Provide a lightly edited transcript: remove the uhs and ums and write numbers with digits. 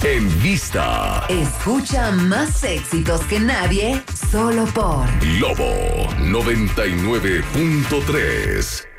En vista. Escucha más éxitos que nadie, solo por Lobo 99.3.